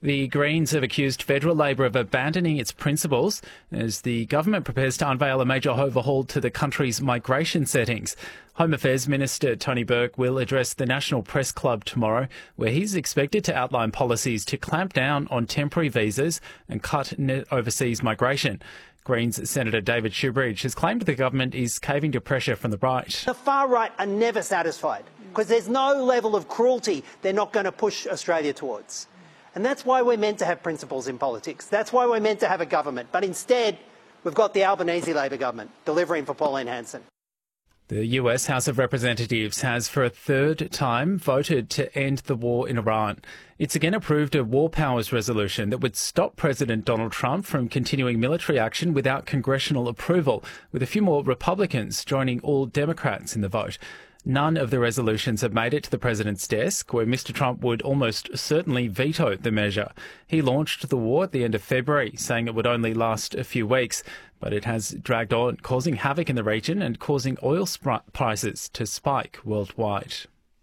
The Greens have accused federal Labor of abandoning its principles as the government prepares to unveil a major overhaul to the country's migration settings. Home Affairs Minister Tony Burke will address the National Press Club tomorrow, where he's expected to outline policies to clamp down on temporary visas and cut net overseas migration. Greens Senator David Shoebridge has claimed the government is caving to pressure from the right. The far right are never satisfied because there's no level of cruelty they're not going to push Australia towards. And that's why we're meant to have principles in politics. That's why we're meant to have a government. But instead, we've got the Albanese Labor government delivering for Pauline Hanson. The US House of Representatives has for a third time voted to end the war in Iran. It's again approved a war powers resolution that would stop President Donald Trump from continuing military action without congressional approval, with a few more Republicans joining all Democrats in the vote. None of the resolutions have made it to the president's desk, where Mr Trump would almost certainly veto the measure. He launched the war at the end of February, saying it would only last a few weeks, but it has dragged on, causing havoc in the region and causing oil prices to spike worldwide.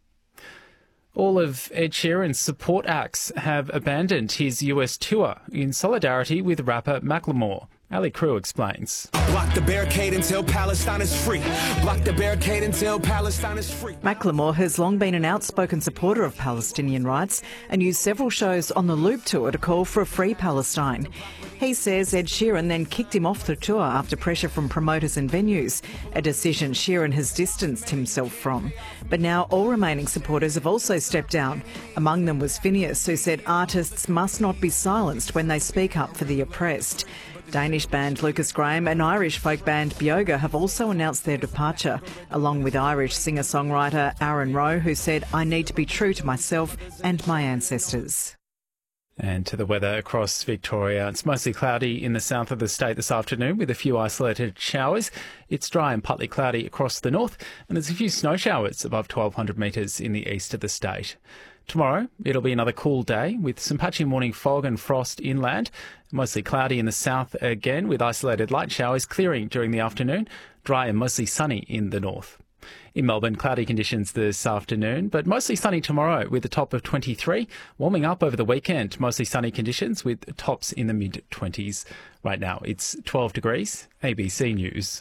All of Ed Sheeran's support acts have abandoned his US tour in solidarity with rapper Macklemore. Ali Crew explains. Block the barricade until Palestine is free. Block the barricade until Palestine is free. Macklemore has long been an outspoken supporter of Palestinian rights and used several shows on the Loop tour to call for a free Palestine. He says Ed Sheeran then kicked him off the tour after pressure from promoters and venues, a decision Sheeran has distanced himself from. But now all remaining supporters have also stepped down. Among them was Phineas, who said artists must not be silenced when they speak up for the oppressed. Danish band Lucas Graham and Irish folk band Bioga have also announced their departure, along with Irish singer-songwriter Aaron Rowe, who said, "I need to be true to myself and my ancestors." And to the weather across Victoria. It's mostly cloudy in the south of the state this afternoon with a few isolated showers. It's dry and partly cloudy across the north, and there's a few snow showers above 1,200 metres in the east of the state. Tomorrow, it'll be another cool day with some patchy morning fog and frost inland. Mostly cloudy in the south again with isolated light showers clearing during the afternoon. Dry and mostly sunny in the north. In Melbourne, cloudy conditions this afternoon, but mostly sunny tomorrow with a top of 23. Warming up over the weekend, mostly sunny conditions with tops in the mid-20s. Right now, it's 12 degrees. ABC News.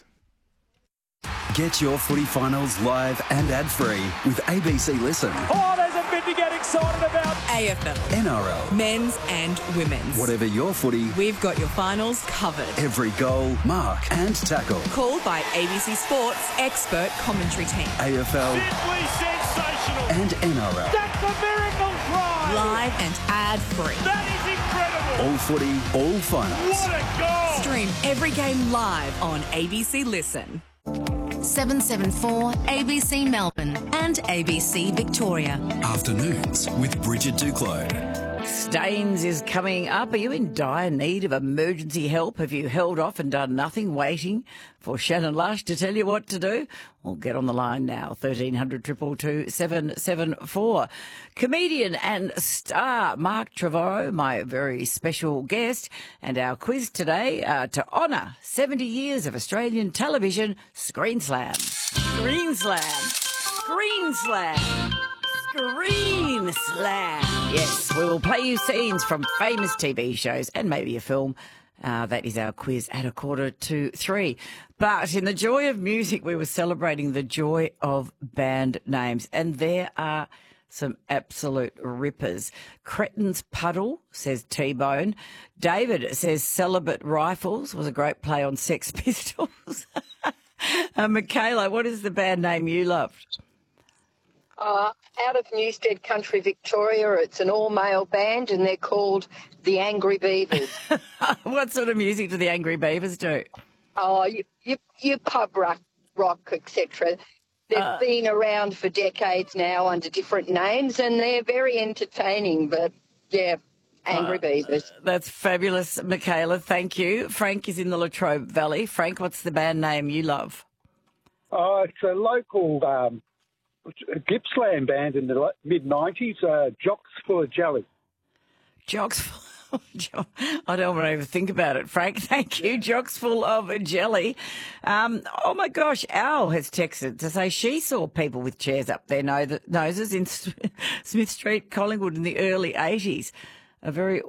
Get your footy finals live and ad-free with ABC Listen. Oh, there's a bit to get excited about. AFL. NRL. Men's and women's. Whatever your footy, we've got your finals covered. Every goal, mark and tackle. Called by ABC Sports expert commentary team. AFL. Simply sensational. And NRL. That's a miracle try. Live and ad-free. That is incredible. All footy, all finals. What a goal. Stream every game live on ABC Listen. 774 ABC Melbourne and ABC Victoria. Afternoons with Bridget Duclos. Staines is coming up. Are you in dire need of emergency help? Have you held off and done nothing, waiting for Shannon Lush to tell you what to do? Well, get on the line now, 1300 222 774. Comedian and star Mark Trevorrow, my very special guest, and our quiz today to honour 70 years of Australian television, Screen Slam. Screen Slam. Screen Slam. Screen Slam. Yes, we will play you scenes from famous TV shows and maybe a film. That is our quiz at 2:45. But in the joy of music, we were celebrating the joy of band names. And there are some absolute rippers. Cretin's Puddle, says T-Bone. David says Celibate Rifles was a great play on Sex Pistols. Michaela, what is the band name you loved? Out of Newstead Country, Victoria. It's an all-male band and they're called the Angry Beavers. What sort of music do the Angry Beavers do? Oh, you pub rock, etc. They've been around for decades now under different names and they're very entertaining, but, yeah, Angry Beavers. That's fabulous, Michaela. Thank you. Frank is in the Latrobe Valley. Frank, what's the band name you love? Oh, it's a local Gippsland band in the mid-90s, Jocks Full of Jelly. Jocks Full of Jelly. I don't want to even think about it, Frank. Thank you. Jocks Full of Jelly. Oh, my gosh. Al has texted to say she saw people with chairs up their noses in Smith Street, Collingwood in the early 80s. A very